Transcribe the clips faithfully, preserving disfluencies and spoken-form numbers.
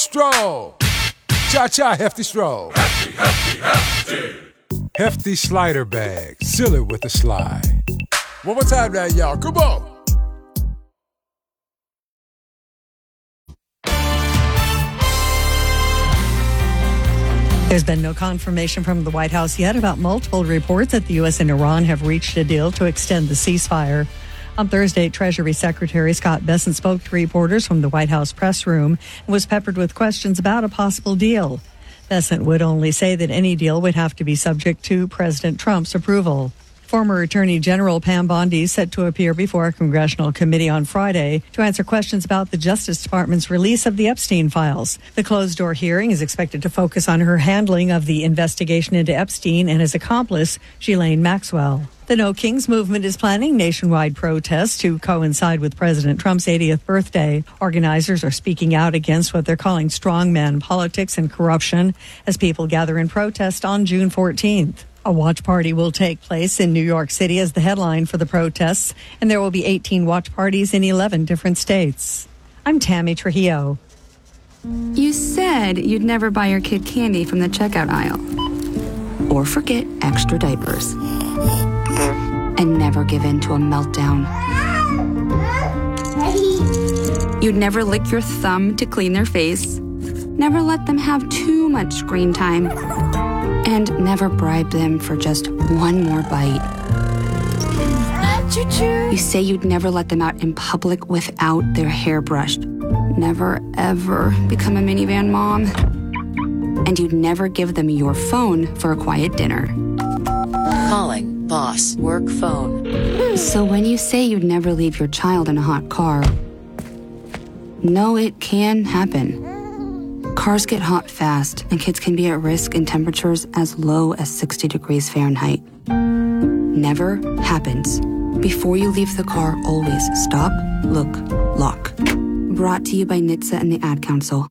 Stroll. Cha-cha, hefty stroll. Hefty, hefty, hefty. Hefty slider bag. Seal it with a slide. One more time now, y'all. Come on. There's been no confirmation from the White House yet about multiple reports that the U S and Iran have reached a deal to extend the ceasefire. On Thursday, Treasury Secretary Scott Bessent spoke to reporters from the White House press room and was peppered with questions about a possible deal. Bessent would only say that any deal would have to be subject to President Trump's approval. Former Attorney General Pam Bondi is set to appear before a congressional committee on Friday to answer questions about the Justice Department's release of the Epstein files. The closed-door hearing is expected to focus on her handling of the investigation into Epstein and his accomplice, Ghislaine Maxwell. The No Kings movement is planning nationwide protests to coincide with President Trump's eightieth birthday. Organizers are speaking out against what they're calling strongman politics and corruption as people gather in protest on June fourteenth. A watch party will take place in New York City as the headline for the protests, and there will be eighteen watch parties in eleven different states. I'm Tammy Trujillo. You said you'd never buy your kid candy from the checkout aisle. Or forget extra diapers. And never give in to a meltdown. You'd never lick your thumb to clean their face. Never let them have too much screen time. And never bribe them for just one more bite. You say you'd never let them out in public without their hair brushed. Never, ever become a minivan mom. And you'd never give them your phone for a quiet dinner. Calling boss work phone. So when you say you'd never leave your child in a hot car, no, it can happen. Cars get hot fast, and kids can be at risk in temperatures as low as sixty degrees Fahrenheit. Never happens. Before you leave the car, always stop, look, lock. Brought to you by N H T S A and the Ad Council.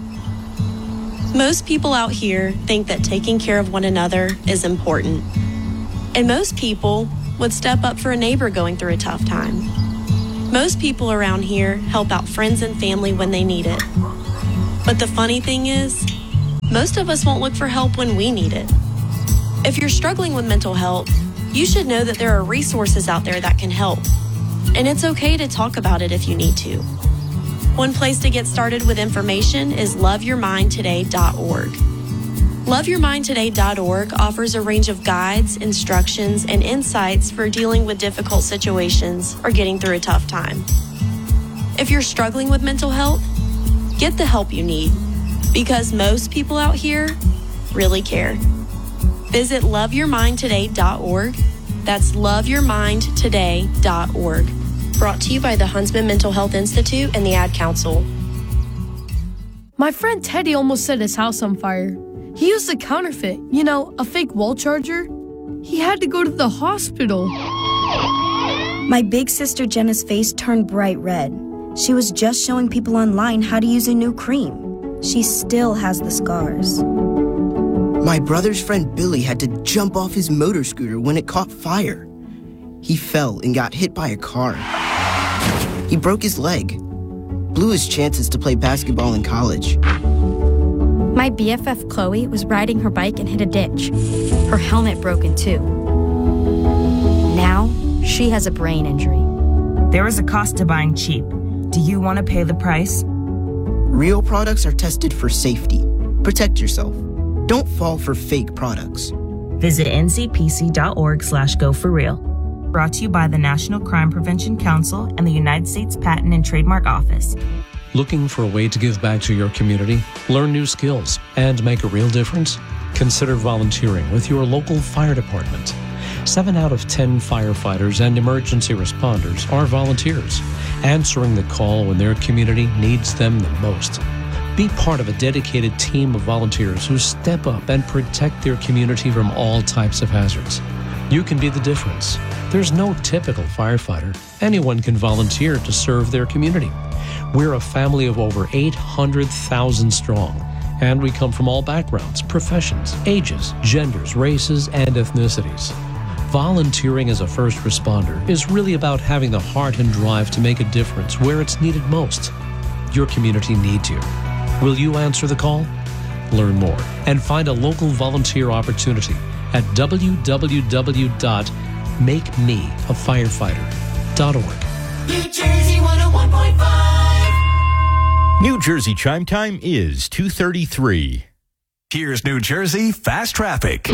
Most people out here think that taking care of one another is important. And most people would step up for a neighbor going through a tough time. Most people around here help out friends and family when they need it. But the funny thing is, most of us won't look for help when we need it. If you're struggling with mental health, you should know that there are resources out there that can help. And it's okay to talk about it if you need to. One place to get started with information is love your mind today dot org. love your mind today dot org offers a range of guides, instructions, and insights for dealing with difficult situations or getting through a tough time. If you're struggling with mental health, get the help you need, because most people out here really care. Visit love your mind today dot org. That's love your mind today dot org. Brought to you by the Huntsman Mental Health Institute and the Ad Council. My friend Teddy almost set his house on fire. He used a counterfeit, you know, a fake wall charger. He had to go to the hospital. My big sister Jenna's face turned bright red. She was just showing people online how to use a new cream. She still has the scars. My brother's friend Billy had to jump off his motor scooter when it caught fire. He fell and got hit by a car. He broke his leg, blew his chances to play basketball in college. My B F F Chloe was riding her bike and hit a ditch. Her helmet broke in two. Now, she has a brain injury. There is a cost to buying cheap. Do you want to pay the price? Real products are tested for safety. Protect yourself. Don't fall for fake products. Visit N C P C dot org slash go for real. Brought to you by the National Crime Prevention Council and the United States Patent and Trademark Office. Looking for a way to give back to your community, learn new skills, and make a real difference? Consider volunteering with your local fire department. Seven out of ten firefighters and emergency responders are volunteers, answering the call when their community needs them the most. Be part of a dedicated team of volunteers who step up and protect their community from all types of hazards. You can be the difference. There's no typical firefighter. Anyone can volunteer to serve their community. We're a family of over eight hundred thousand strong, and we come from all backgrounds, professions, ages, genders, races, and ethnicities. Volunteering as a first responder is really about having the heart and drive to make a difference where it's needed most. Your community needs you. Will you answer the call? Learn more and find a local volunteer opportunity at w w w dot make me a firefighter dot org. New Jersey one oh one point five. New Jersey chime time is two thirty-three. Here's New Jersey Fast Traffic.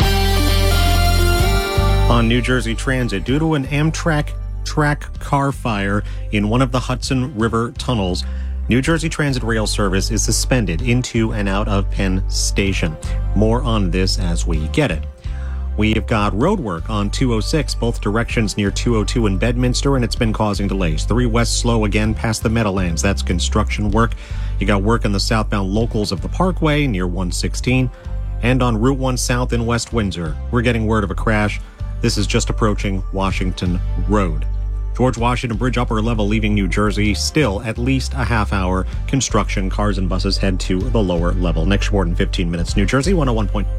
On New Jersey Transit, due to an Amtrak track car fire in one of the Hudson River tunnels, New Jersey Transit rail service is suspended into and out of Penn Station. More on this as we get it. We've got road work on two oh six, both directions near two oh two in Bedminster, and it's been causing delays. three West slow again past the Meadowlands. That's construction work. You got work on the southbound locals of the Parkway near one sixteen, and on Route one South in West Windsor. We're getting word of a crash. This is just approaching Washington Road. George Washington Bridge upper level leaving New Jersey, still at least a half hour construction. Cars and buses head to the lower level. Next short in fifteen minutes. New Jersey one oh one point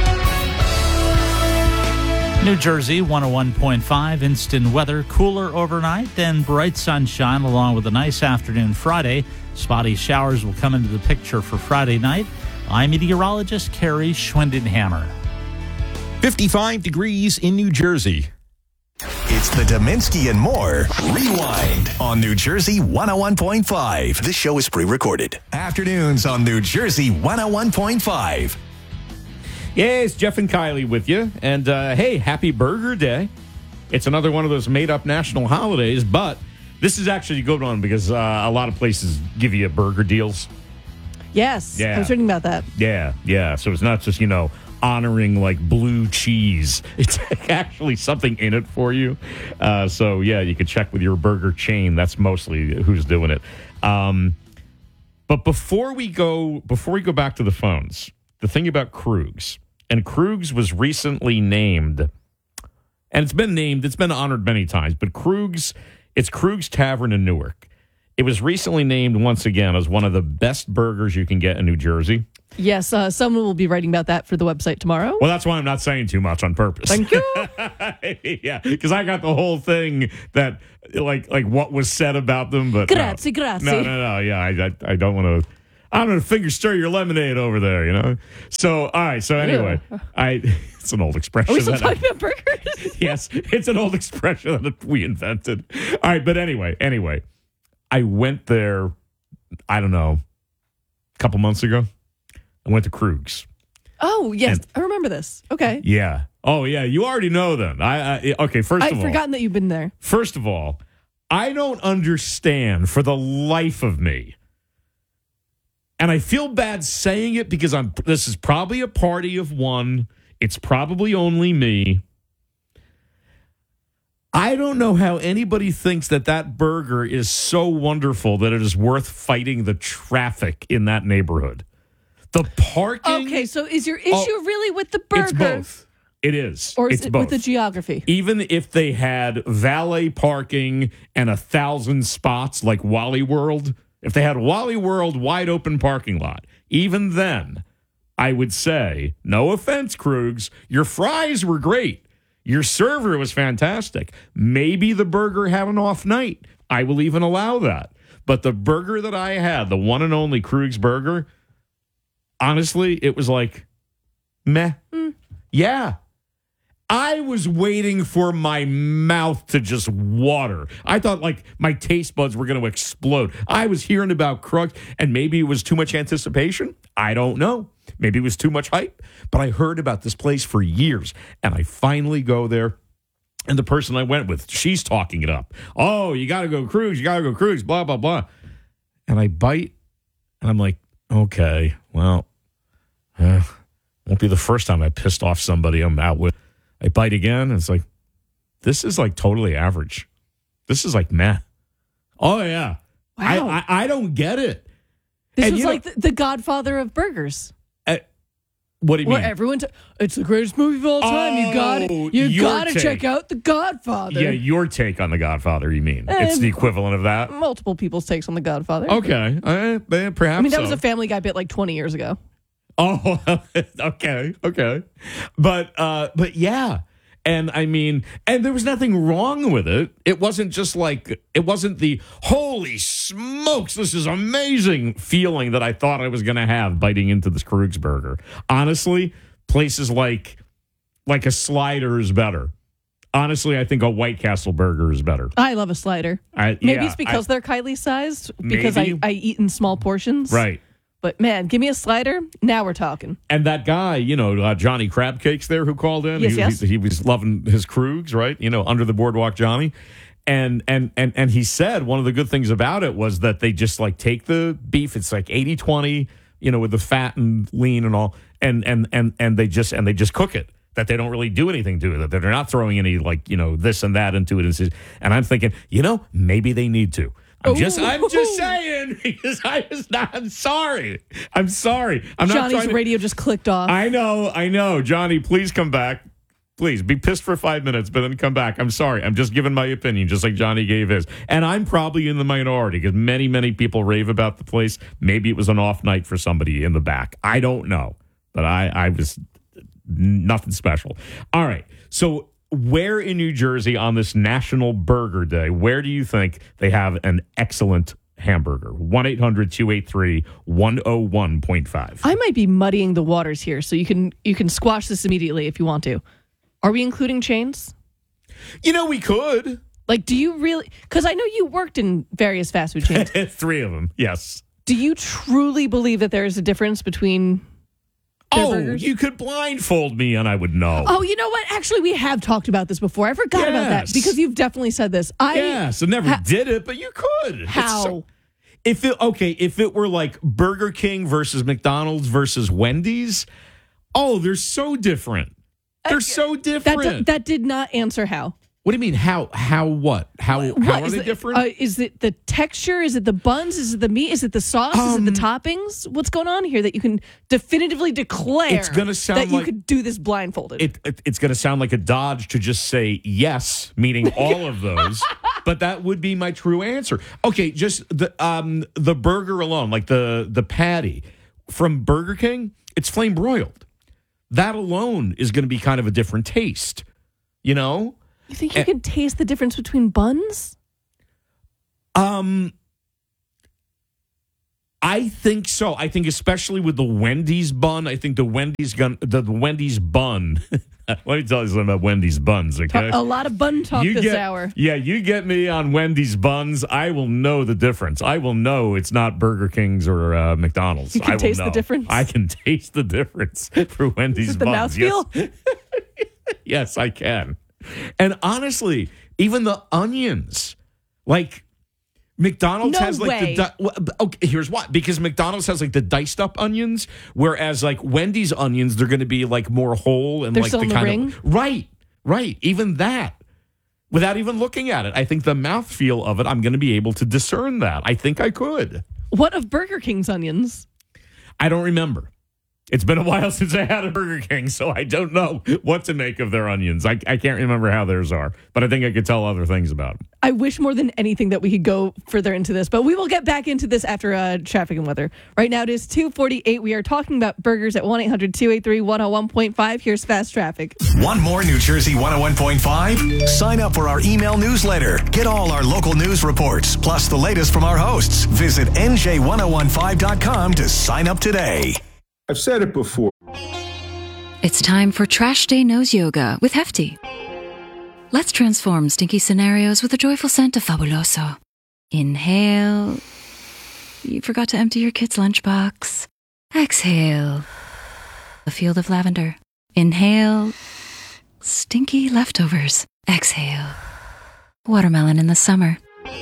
five. New Jersey one oh one point five. Instant weather, cooler overnight, then bright sunshine along with a nice afternoon Friday. Spotty showers will come into the picture for Friday night. I'm meteorologist Carrie Schwendenhammer. fifty-five degrees in New Jersey. It's the Dominski and More Rewind on New Jersey one oh one point five. This show is pre-recorded. Afternoons on New Jersey one oh one point five. Yeah, it's Jeff and Kylie with you. And, uh, hey, happy Burger Day. It's another one of those made-up national holidays, but this is actually a good one because uh, a lot of places give you burger deals. Yes, Yeah. I was reading about that. Yeah, yeah. So it's not just, you know, honoring like blue cheese. It's actually something in it for you. Uh, so, yeah, you can check with your burger chain. That's mostly who's doing it. Um, but before we go, before we go back to the phones, the thing about Krug's, and Krug's was recently named, and it's been named, it's been honored many times, but Krug's, it's Krug's Tavern in Newark. It was recently named once again as one of the best burgers you can get in New Jersey. Yes, uh, someone will be writing about that for the website tomorrow. Well, that's why I'm not saying too much on purpose. Thank you. Yeah, because I got the whole thing that, like, like what was said about them. But grazie, no. grazie. No, no, no. Yeah, I, I, I don't want to. I'm going to finger stir your lemonade over there, you know? So, all right. So, anyway, Ew. I it's an old expression. Are we still that talking I, about burgers? Yes, it's an old expression that we invented. All right. But anyway, anyway, I went there, I don't know, a couple months ago. I went to Krug's. Oh, yes. And- I remember this. Okay. Yeah. Oh, yeah. You already know then. I, I okay. First I'd of all, forgotten that you've been there. First of all, I don't understand for the life of me, and I feel bad saying it because I'm. This is probably a party of one. It's probably only me. I don't know how anybody thinks that that burger is so wonderful that it is worth fighting the traffic in that neighborhood. The parking. Okay, so is your issue Oh, really with the burger? It's both. It is. Or is it's it both. with the geography? Even if they had valet parking and a thousand spots like Wally World, if they had Wally World wide open parking lot, even then, I would say, no offense, Krug's, your fries were great. Your server was fantastic. Maybe the burger had an off night. I will even allow that. But the burger that I had, the one and only Krug's burger, honestly, it was like, meh. Mm. Yeah. I was waiting for my mouth to just water. I thought like my taste buds were going to explode. I was hearing about Krug's, and maybe it was too much anticipation. I don't know. Maybe it was too much hype. But I heard about this place for years, and I finally go there. And the person I went with, she's talking it up. Oh, you got to go Krug's. You got to go Krug's, blah, blah, blah. And I bite, and I'm like, okay, well, uh, won't be the first time I pissed off somebody I'm out with. I bite again, and it's like, this is like totally average. This is like meh. Oh, yeah. Wow. I, I, I don't get it. This And was you know- like the, the Godfather of burgers. Uh, what do you Where mean? everyone, t- it's the greatest movie of all time. you got it. Oh, You your got to take. check out The Godfather. Yeah, your take on The Godfather, you mean. it's Um, the equivalent of that? Multiple people's takes on The Godfather. Okay. Uh, eh, perhaps I mean, that so. was a Family Guy bit like twenty years ago. Oh, okay, okay. But uh, but yeah. And I mean, and there was nothing wrong with it. It wasn't just like, it wasn't the holy smokes, this is amazing feeling that I thought I was going to have biting into this Krug's burger. Honestly, places like, like a Slider is better. Honestly, I think a White Castle burger is better. I love a Slider. I, Maybe yeah, it's because I, they're Kylie sized, because I, maybe. I eat in small portions. Right. But man, give me a Slider. Now we're talking. And that guy, you know, uh, Johnny Crab Cakes there who called in. Yes, he, yes. He, he was loving his Krugs, right? You know, under the boardwalk Johnny. And, and and and he said one of the good things about it was that they just like take the beef. It's like eighty twenty, you know, with the fat and lean and all. And and and and they just and they just cook it. That they don't really do anything to it. That they're not throwing any like, you know, this and that into it. And I'm thinking, you know, maybe they need to. I'm just, I'm just saying, because I was not, I'm sorry. I'm sorry. I'm not Johnny's trying to, radio just clicked off. I know, I know. Johnny, please come back. Please be pissed for five minutes, but then come back. I'm sorry. I'm just giving my opinion, just like Johnny gave his. And I'm probably in the minority because many, many people rave about the place. Maybe it was an off night for somebody in the back. I don't know. But I, I was nothing special. All right. So where in New Jersey on this National Burger Day, where do you think they have an excellent hamburger? one eight hundred two eight three one oh one point five. I might be muddying the waters here, so you can you can squash this immediately if you want to. Are we including chains? You know, we could. Like, do you really? Because I know you worked in various fast food chains. Three of them, yes. Do you truly believe that there is a difference between their Oh, burgers? you could blindfold me and I would know. Oh, you know what? Actually, we have talked about this before. I forgot about that Yes. because you've definitely said this. I Yes, I never ha- did it, but you could. It's How? so- if it okay, if it were like Burger King versus McDonald's versus Wendy's, oh, they're so different. They're so that, different. that did not answer how. What do you mean? How? How? What? How? How What, are is they it- different? Uh, is it the texture? Is it the buns? Is it the meat? Is it the sauce? is it the toppings? What's going on here that you can definitively declare It's gonna sound that you like- could do this blindfolded? It, it, it's going to sound like a dodge to just say yes, meaning all of those, but that would be my true answer. Okay, just the um the burger alone, like the the patty from Burger King, it's flame broiled. That alone is going to be kind of a different taste, you know. You think you And- can taste the difference between buns? Um, I think so. I think especially with the Wendy's bun. I think the Wendy's gun, the, the Wendy's bun. Let me tell you something about Wendy's buns. Okay, A lot of bun talk You this get- hour. Yeah, you get me on Wendy's buns, I will know the difference. I will know it's not Burger King's or uh, McDonald's. You can I will taste the know. difference? I can taste the difference for Wendy's Is it the buns. mouthfeel? Yes. Yes, I can. And honestly, even the onions, like McDonald's No has like way. the di- well, okay, here's why, because McDonald's has like the diced up onions, whereas like Wendy's onions, they're going to be like more whole and They're like still the in the kind ring? of right, right. Even that, without even looking at it, I think the mouthfeel of it, I'm going to be able to discern that. I think I could. What of Burger King's onions? I don't remember. It's been a while since I had a Burger King, so I don't know what to make of their onions. I, I can't remember how theirs are, but I think I could tell other things about them. I wish more than anything that we could go further into this, but we will get back into this after uh, traffic and weather. Right now it is two forty-eight. We are talking about burgers at one eight hundred two eight three one oh one point five. Here's Fast Traffic. Want more New Jersey one oh one point five? Sign up for our email newsletter. Get all our local news reports, plus the latest from our hosts. Visit N J ten fifteen dot com to sign up today. I've said it before. It's time for Trash Day Nose Yoga with Hefty. Let's transform stinky scenarios with a joyful scent of Fabuloso. Inhale. You forgot to empty your kid's lunchbox. Exhale. A field of lavender. Inhale. Stinky leftovers. Exhale. Watermelon in the summer.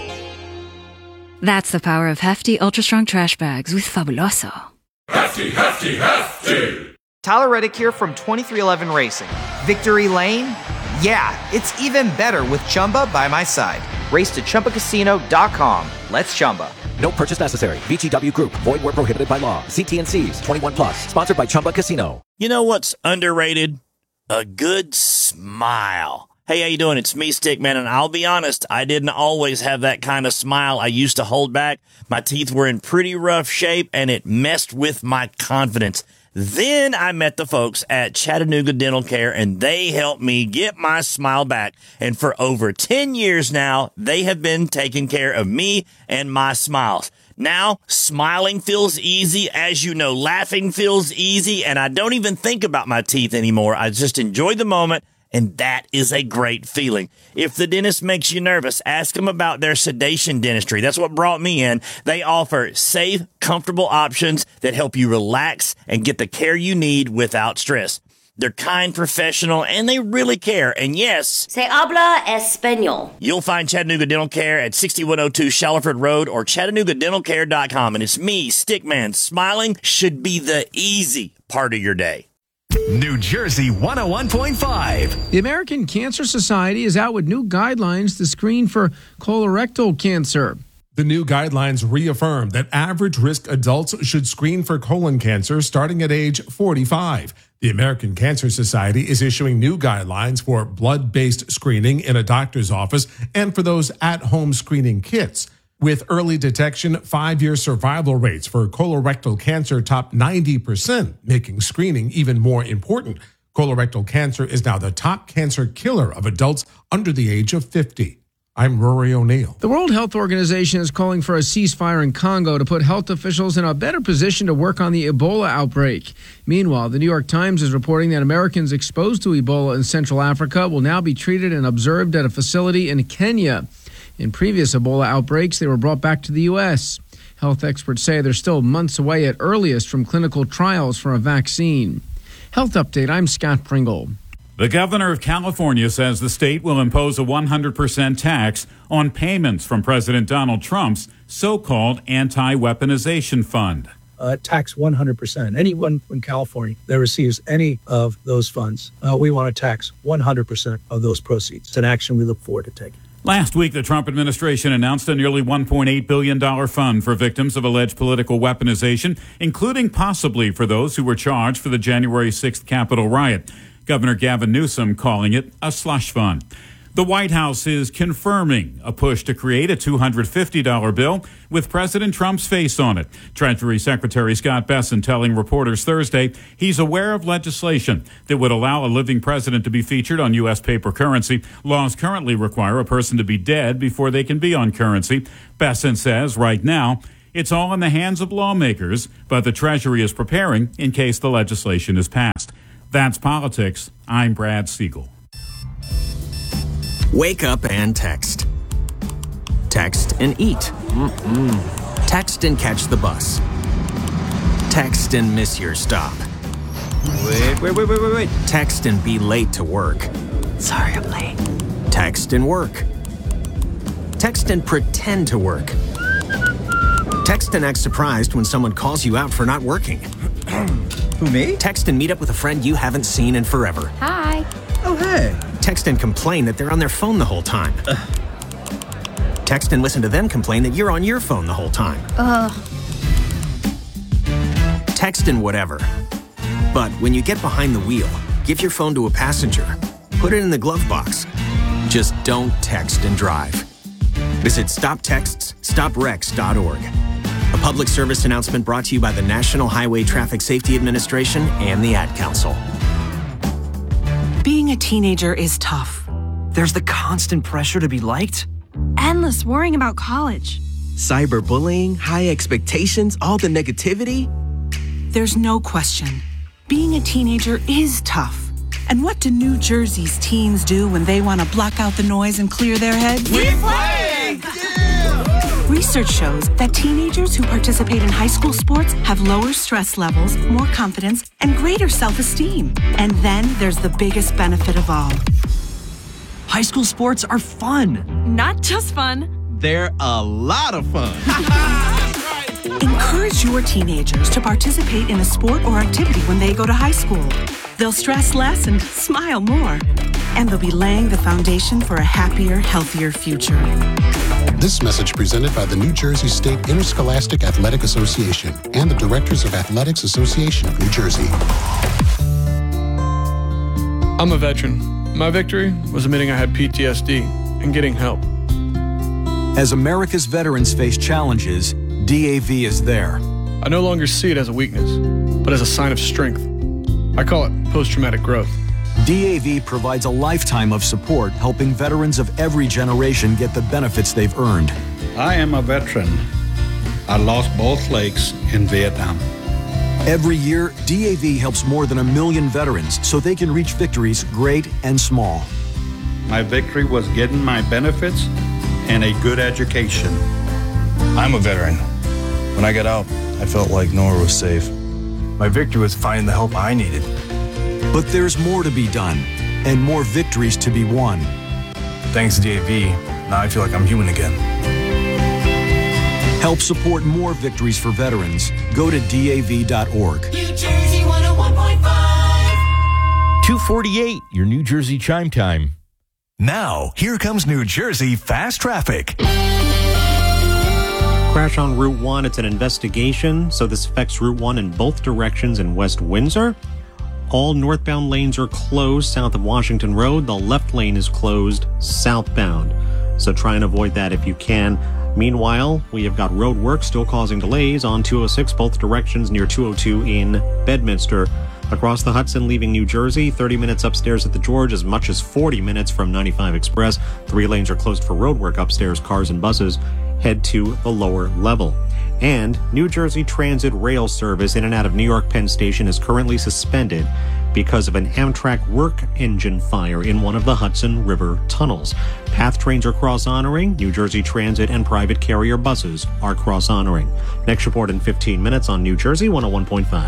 That's the power of Hefty Ultra Strong Trash Bags with Fabuloso. Hefty, hefty, hefty. Tyler Reddick here from twenty-three eleven Racing. Victory Lane? Yeah, it's even better with Chumba by my side. Race to Chumba Casino dot com. Let's Chumba. No purchase necessary. V G W Group. Void where prohibited by law. See T and C's. twenty-one plus. Sponsored by Chumba Casino. You know what's underrated? A good smile. Hey, how you doing? It's me, Stickman, and I'll be honest, I didn't always have that kind of smile I used to hold back. My teeth were in pretty rough shape, and it messed with my confidence. Then I met the folks at Chattanooga Dental Care, and they helped me get my smile back. And for over ten years now, they have been taking care of me and my smiles. Now, smiling feels easy. As you know, laughing feels easy, and I don't even think about my teeth anymore. I just enjoy the moment, and that is a great feeling. If the dentist makes you nervous, ask them about their sedation dentistry. That's what brought me in. They offer safe, comfortable options that help you relax and get the care you need without stress. They're kind, professional, and they really care. And yes, Se habla español. You'll find Chattanooga Dental Care at sixty-one oh two Shallowford Road or chattanooga dental care dot com. And it's me, Stickman. Smiling should be the easy part of your day. New Jersey one oh one point five. The American Cancer Society is out with new guidelines to screen for colorectal cancer. The new guidelines reaffirm that average risk adults should screen for colon cancer starting at age forty-five. The American Cancer Society is issuing new guidelines for blood-based screening in a doctor's office and for those at-home screening kits. With early detection, five-year survival rates for colorectal cancer top ninety percent, making screening even more important. Colorectal cancer is now the top cancer killer of adults under the age of fifty. I'm Rory O'Neill. The World Health Organization is calling for a ceasefire in Congo to put health officials in a better position to work on the Ebola outbreak. Meanwhile, the New York Times is reporting that Americans exposed to Ebola in Central Africa will now be treated and observed at a facility in Kenya. In previous Ebola outbreaks, they were brought back to the U S. Health experts say they're still months away at earliest from clinical trials for a vaccine. Health Update, I'm Scott Pringle. The governor of California says the state will impose a one hundred percent tax on payments from President Donald Trump's so-called anti-weaponization fund. Uh, tax one hundred percent. Anyone in California that receives any of those funds, uh, we want to tax one hundred percent of those proceeds. It's an action we look forward to taking. Last week, the Trump administration announced a nearly one point eight billion dollars fund for victims of alleged political weaponization, including possibly for those who were charged for the January sixth Capitol riot. Governor Gavin Newsom calling it a slush fund. The White House is confirming a push to create a two hundred fifty dollars bill with President Trump's face on it. Treasury Secretary Scott Bessent telling reporters Thursday he's aware of legislation that would allow a living president to be featured on U S paper currency. Laws currently require a person to be dead before they can be on currency. Bessent says right now it's all in the hands of lawmakers, but the Treasury is preparing in case the legislation is passed. That's politics. I'm Brad Siegel. Wake up and text. Text and eat. Mm-mm. Text and catch the bus. Text and miss your stop. Wait, wait, wait, wait, wait, wait. Text and be late to work. Sorry, I'm late. Text and work. Text and pretend to work. Text and act surprised when someone calls you out for not working. Who, me? Text and meet up with a friend you haven't seen in forever. Hi. Oh, hey. Text and complain that they're on their phone the whole time. Ugh. Text and listen to them complain that you're on your phone the whole time. Ugh. Text and whatever. But when you get behind the wheel, give your phone to a passenger. Put it in the glove box. Just don't text and drive. Visit stop texts stop wrecks dot org. A public service announcement brought to you by the National Highway Traffic Safety Administration and the Ad Council. Being a teenager is tough. There's the constant pressure to be liked. Endless worrying about college. Cyberbullying, high expectations, all the negativity. There's no question. Being a teenager is tough. And what do New Jersey's teens do when they want to block out the noise and clear their heads? We play! Research shows that teenagers who participate in high school sports have lower stress levels, more confidence, and greater self-esteem. And then there's the biggest benefit of all. High school sports are fun. Not just fun. They're a lot of fun. Encourage your teenagers to participate in a sport or activity when they go to high school. They'll stress less and smile more. And they'll be laying the foundation for a happier, healthier future. This message presented by the New Jersey State Interscholastic Athletic Association and the Directors of Athletics Association of New Jersey. I'm a veteran. My victory was admitting I had P T S D and getting help. As America's veterans face challenges, D A V is there. I no longer see it as a weakness, but as a sign of strength. I call it post-traumatic growth. D A V provides a lifetime of support, helping veterans of every generation get the benefits they've earned. I am a veteran. I lost both legs in Vietnam. Every year, D A V helps more than a million veterans so they can reach victories great and small. My victory was getting my benefits and a good education. I'm a veteran. When I got out, I felt like nowhere was safe. My victory was finding the help I needed. But there's more to be done and more victories to be won. Thanks to D A V, now I feel like I'm human again. Help support more victories for veterans. Go to D A V dot org. New Jersey one oh one point five. two forty-eight, your New Jersey chime time. Now, here comes New Jersey Fast Traffic. Crash on Route one. It's an investigation, so this affects Route one in both directions in West Windsor. All northbound lanes are closed south of Washington Road. The left lane is closed southbound, so try and avoid that if you can. Meanwhile, we have got road work still causing delays on two oh six both directions near two oh two in Bedminster. Across the Hudson leaving New Jersey, thirty minutes upstairs at the George, as much as forty minutes from ninety-five Express. Three lanes are closed for road work upstairs. Cars and buses head to the lower level. And New Jersey Transit rail service in and out of New York Penn Station is currently suspended because of an Amtrak work engine fire in one of the Hudson River tunnels. Path trains are cross-honoring. New Jersey Transit and private carrier buses are cross-honoring. Next report in fifteen minutes on New Jersey one oh one point five.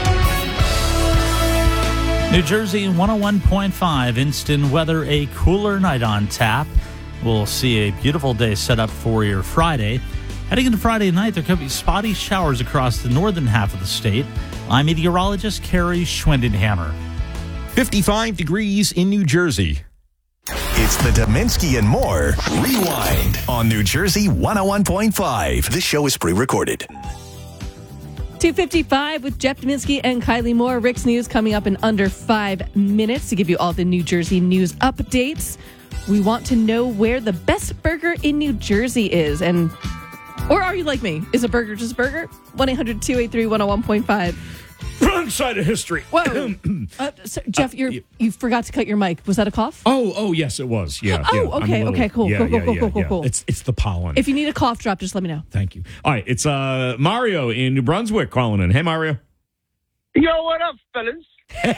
New Jersey one oh one point five, instant weather, a cooler night on tap. We'll see a beautiful day set up for your Friday. Heading into Friday night, there could be spotty showers across the northern half of the state. I'm meteorologist Carrie Schwendenhammer. fifty-five degrees in New Jersey. It's the Dominski and More Rewind on New Jersey one oh one point five. This show is pre-recorded. two fifty-five with Jeff Dominski and Kylie Moore. Rick's News coming up in under five minutes to give you all the New Jersey news updates. We want to know where the best burger in New Jersey is. And or are you like me? Is a burger just a burger? one eight hundred two eight three one oh one point five. Wrong side of history. Whoa. uh, so, Jeff, you're, you forgot to cut your mic. Was that a cough? Oh, oh, yes, it was. Yeah. Oh, yeah. okay, little, okay, cool, yeah, cool, yeah, cool, yeah, cool, cool, yeah. cool. It's it's the pollen. If you need a cough drop, just let me know. Thank you. All right, it's uh Mario in New Brunswick calling in. Hey, Mario. Yo, what up, fellas?